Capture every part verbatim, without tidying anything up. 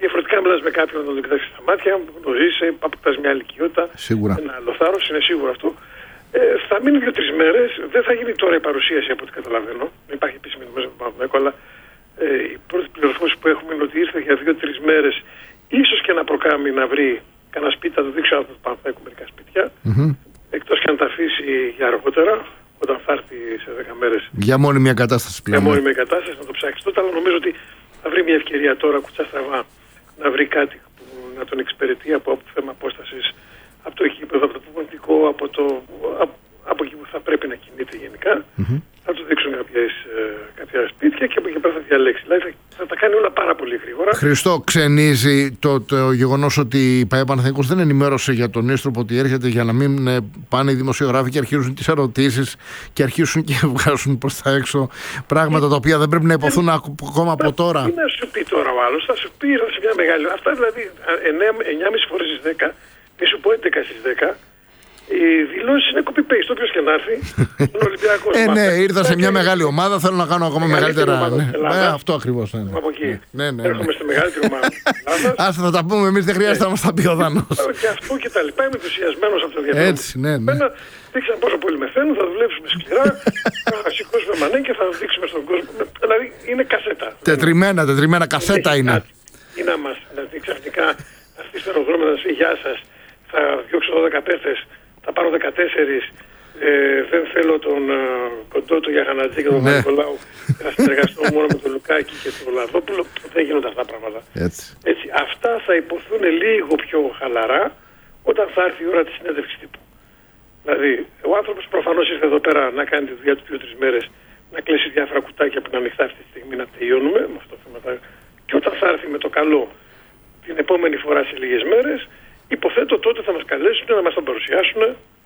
Διαφορετικά μιλάς με κάποιον να τον κοιτάξεις στα μάτια, γνωρίζεις, αποκτάς μια άλλη οικειότητα, ένα άλλο θάρρος, είναι σίγουρο αυτό. Ε, θα μείνει δύο-τρεις μέρες, δεν θα γίνει τώρα η παρουσίαση από ό,τι καταλαβαίνω. Δεν υπάρχει επίσημη μέσα από τον Παναθηναϊκό, αλλά ε, η πρώτη πληροφόρηση που έχουμε είναι ότι ήρθε για δύο-τρεις μέρες, ίσως και να προκάμει να βρει κανένα σπίτι, θα το δείξω από το Παναθηναϊκό μερικά σπίτια, mm-hmm. εκτός και αν τα αφήσει για αργότερα, όταν θα έρθει σε δέκα μέρες. Για μόνιμη εγκατάσταση πλέον. Για μόνιμη εγκατάσταση, να το ψάξει τότε, αλλά νομίζω ότι θα βρει μια ευκαιρία τώρα κουτσά στραβά να βρει κάτι που να τον εξυπηρετεί από, από θέμα απόστασης, από το γήπεδο, από το πολιτικό, από, το, από, από εκεί που θα πρέπει να κινείται γενικά. Mm-hmm. Θα του δείξουν κάποιες, ε, κάποια σπίτια και από εκεί πέρα θα διαλέξει. Δηλαδή θα, θα τα κάνει όλα πάρα πολύ γρήγορα. Χριστό, ξενίζει το, το γεγονός ότι η ΠΑΕ Παναθηναϊκός δεν ενημέρωσε για τον Νίστροπο ότι έρχεται, για να μην ε, πάνε οι δημοσιογράφοι και αρχίζουν τις ερωτήσεις και αρχίσουν και βγάζουν προς τα έξω πράγματα τα οποία δεν πρέπει να υποθούν ακόμα από τώρα. Τι να σου πει τώρα ο άλλος, θα σου πει σε μια μεγάλη. Αυτά δηλαδή εννιά και μισή φορές στις δέκα, μη σου πω έντεκα στις δέκα. Οι δηλώσεις είναι copy-paste, όποιος και να έρθει. Τον Ολυμπιακό. Ε, ναι, ήρθα σε μια μεγάλη ομάδα, θέλω να κάνω ακόμα μεγαλύτερα. Ναι. Ε, αυτό ακριβώς. Ναι, ναι. Από εκεί. Ναι, ναι, ναι. Έρχομαι στη μεγαλύτερη ομάδα. Ας θα τα πούμε εμείς, δεν χρειάζεται να μας τα πει ο Δάνος. Και αυτό και τα λοιπά. Είμαι ενθουσιασμένος από το ενδιαφέρον. Έτσι, ναι, ναι. Δείξαν πόσο πολύ με θέλουν, θα δουλέψουμε σκληρά, θα σηκώσουμε μανέ και θα δείξουμε στον κόσμο. Δηλαδή είναι κασέτα. Τετριμένα, τετριμένα κασέτα είναι. Ή να μας, δηλαδή ξαφνικά αυτή στο αεροδρόμιο να σου πει γεια σας, θα διώξω δώδεκα παίχτες, θα πάρω δεκατέσσερις, ε, δεν θέλω τον uh, κοντό του Γιαχανατζή και τον ναι. Νικολάου, θα συνεργαστώ μόνο με τον Λουκάκη και τον Λαδόπουλο. Δεν γίνονται αυτά τα πράγματα. Έτσι. Έτσι, αυτά θα υποθούν λίγο πιο χαλαρά όταν θα έρθει η ώρα της συνέντευξης τύπου. Δηλαδή, ο άνθρωπος προφανώς ήρθε εδώ πέρα να κάνει τη δουλειά του δύο-τρεις μέρες, να κλείσει διάφορα κουτάκια που είναι ανοιχτά αυτή τη στιγμή, να τελειώνουμε με αυτό το θέμα. Και όταν θα έρθει με το καλό την επόμενη φορά σε λίγες μέρες, υποθέτω τότε θα μας καλέσουν να μας τον παρουσιάσουν,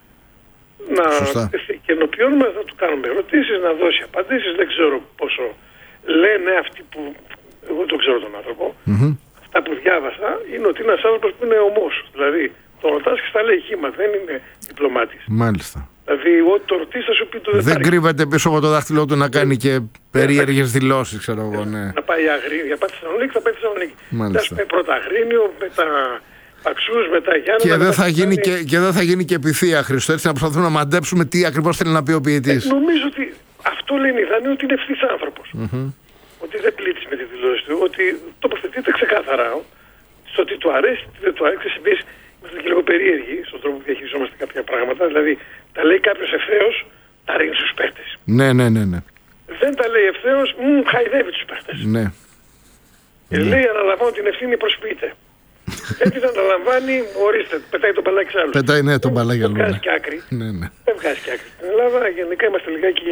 να και ενωπιώνουμε, θα του κάνουμε ερωτήσεις, να δώσει απαντήσεις. Δεν ξέρω πόσο λένε αυτοί που, εγώ δεν ξέρω τον άνθρωπο, mm-hmm. αυτά που διάβασα είναι ότι είναι ένας άνθρωπος που είναι ομός. Δηλαδή τον ρωτάς και στα λέει χήμα, δεν είναι διπλωμάτης. Μάλιστα. Δηλαδή ό,τι το ρωτήσει θα σου πει το δεν Δεν κρύβεται πίσω από το δάχτυλό του να κάνει και περίεργες δηλώσεις, ξέρω εγώ, ναι. Να πάει Αγρίνιο, για πάει στη Θεσσαλονίκη, θα πάει στη Θεσσαλονίκη. Θα πάει πρώτα Αγρίνιο, μετά Παξούς, μετά Γιάννενα. Και δεν θα γίνει και, και, δεν θα γίνει και επιθεία, Χριστό, έτσι να προσπαθούμε να μαντέψουμε τι ακριβώς θέλει να πει ο ποιητής. Ε, νομίζω ότι αυτό λένε οι Δανείοι, ότι είναι ευθύς άνθρωπος. Mm-hmm. Ότι δεν πλήττει με τη δηλώση του, ότι τοποθετείται ξεκάθαρα στο τι του αρέσει, τι δεν του αρέσει. Εμείς είμαστε και λίγο περίεργοι στον τρόπο που διαχειριζόμαστε κάποια πράγματα. Δηλαδή τα λέει κάποιος ευθέως, τα ρίχνει στους παίχτες. Ναι, ναι, ναι, ναι. Δεν τα λέει ευθέως, μ, χαϊδεύει τους παίχτες. Ναι. Και ναι. λέει αναλαμβάνω την ευθύνη, προσποιείται. Έτσι να αναλαμβάνει, ορίστε, πετάει τον μπαλάκι σε άλλους. Πετάει, ναι, τον μπαλάκι αλλού. Δεν βγάζει και άκρη. Ναι, ναι. Δεν βγάζει και άκρη. Στην Ελλάδα γενικά είμαστε λιγάκι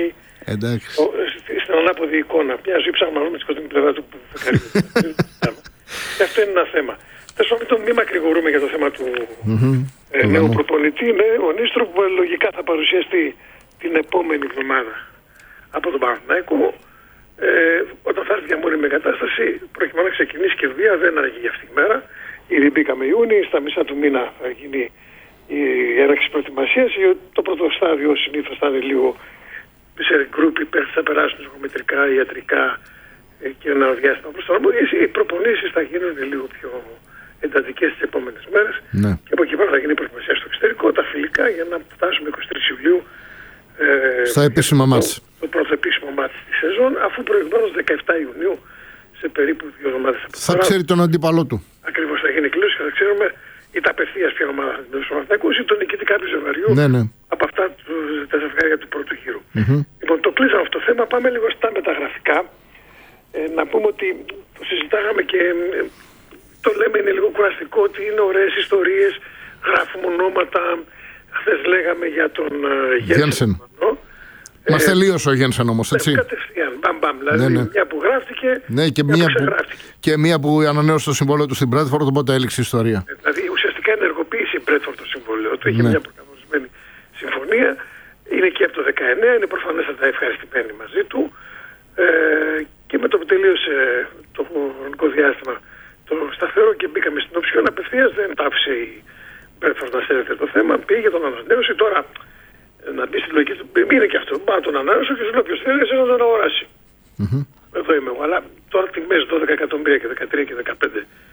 στην ανάποδη εικόνα. Μια ζωή ψάχνουμε να βρούμε τη σκοτεινή πλευρά του που θα κάνει. Και αυτό είναι ένα θέμα. Θέλω να μην, μην μακρηγορούμε για το θέμα του mm-hmm. ε, νέου προπονητή. Ναι, ο Νίστρο που λογικά θα παρουσιαστεί την επόμενη εβδομάδα από τον Παναθηναϊκό. Ε, όταν θα έρθει για μόνιμη εγκατάσταση, προκειμένου να ξεκινήσει και δουλειά, δεν αργεί για αυτή τη μέρα. Ήδη μπήκαμε Ιούνιοι, στα μισά του μήνα θα γίνει η έναρξη προετοιμασίας. Το πρώτο στάδιο συνήθως θα είναι λίγο σε γκρουπ, θα περάσουν ζωγομετρικά, ιατρικά και ένα διάστημα προσαρμογής. Οι προπονήσεις θα γίνουν λίγο πιο εντατικές τις επόμενες μέρες. Ναι. Και από εκεί πέρα θα γίνει η προετοιμασία στο εξωτερικό, τα φιλικά, για να φτάσουμε εικοστή τρίτη Ιουλίου. Ε, στα επίσημα μάτς. Το, το πρώτο επίσημο μάτς της σεζόν, αφού προηγουμένως δεκαεπτά Ιουνίου, σε περίπου δύο εβδομάδες από θα τώρα, ξέρει τον αντίπαλό του. Ακριβώς, θα γίνει κλήρωση και θα ξέρουμε είτε απευθείας ποια ομάδα θα την δώσει ή τον νικητή κάποιου ζευγαριού ναι, ναι. από αυτά του, τα ζευγάρια του πρώτου γύρου. Mm-hmm. Λοιπόν, το κλείσαμε αυτό το θέμα. Πάμε λίγο στα μεταγραφικά. Ε, να πούμε ότι το συζητάγαμε και ε, το λέμε είναι λίγο κουραστικό ότι είναι ωραίες ιστορίες, γράφουμε ονόματα. Χθες λέγαμε για τον uh, Γένσεν. Μας ε, τελείωσε ο Γένσεν όμως, έτσι. Ναι, κατευθείαν, μπαμ μπαμ, δηλαδή ναι, ναι. μια που γράφτηκε, ναι, και μια, μια που ξεγράφτηκε. Και μια που ανανέωσε το συμβόλαιο του στην Μπρέτφορντ, οπότε έληξε η ιστορία. Ε, δηλαδή ουσιαστικά ενεργοποίησε η Μπρέτφορντ το συμβόλαιο του, είχε ναι. μια προκαθορισμένη συμφωνία, είναι και από το δεκαεννέα, είναι προφανέστατα ευχαριστημένη μαζί του ε, και με το που τελείωσε το χρονικό διάστημα το σταθερό και μπήκαμε στην οψιόν απευθείας, δεν τα άφησε η Μπρέτφορντ να σέρεται το θέμα, πήγε τον ανανέωσε. Τώρα να μπει στη λογική του, είναι και αυτό. Μπα τον ανάρρωσο και σου λέει όποιος θέλει να τον αγοράσει. Mm-hmm. Εδώ είμαι εγώ. Αλλά τώρα τιμές δώδεκα εκατομμύρια και δεκατρία και δεκαπέντε